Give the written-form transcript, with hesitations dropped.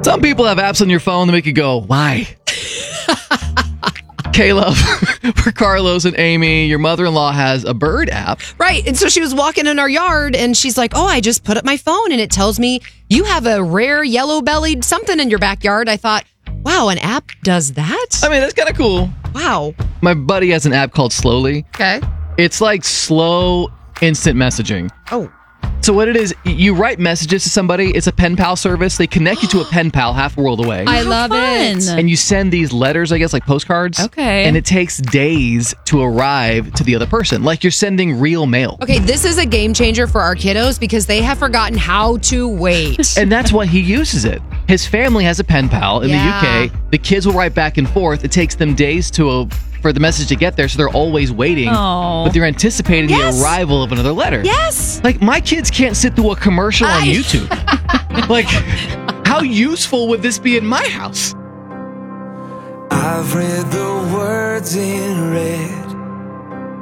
Some people have apps on your phone that make you go, why? Caleb, for Carlos and Amy, your mother-in-law has a bird app. Right. And so she was walking in our yard and she's like, oh, I just put up my phone and it tells me you have a rare yellow-bellied something in your backyard. I thought, wow, an app does that? I mean, that's kind of cool. Wow. My buddy has an app called Slowly. Okay. It's like slow instant messaging. Oh. So what it is, you write messages to somebody. It's a pen pal service. They connect you to a pen pal half a world away. I love it. And you send these letters, I guess, like postcards. Okay. And it takes days to arrive to the other person. Like you're sending real mail. Okay, this is a game changer for our kiddos because they have forgotten how to wait. And that's why he uses it. His family has a pen pal in the UK. The kids will write back and forth. It takes them days for the message to get there, so they're always waiting. Oh. But they're anticipating the arrival of another letter. Yes. Like, my kids can't sit through a commercial on YouTube. Like, how useful would this be in my house? I've read the words in